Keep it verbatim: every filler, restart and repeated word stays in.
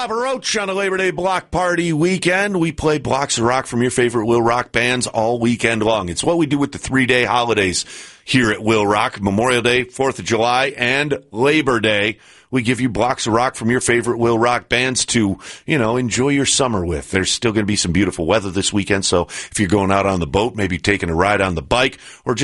Papa Roach on a Labor Day block party weekend. We play blocks of rock from your favorite Will Rock bands all weekend long. It's what we do with the three-day holidays here at Will Rock. Memorial Day, fourth of July, and Labor Day. We give you blocks of rock from your favorite Will Rock bands to, you know, enjoy your summer with. There's still going to be some beautiful weather this weekend, so if you're going out on the boat, maybe taking a ride on the bike, or just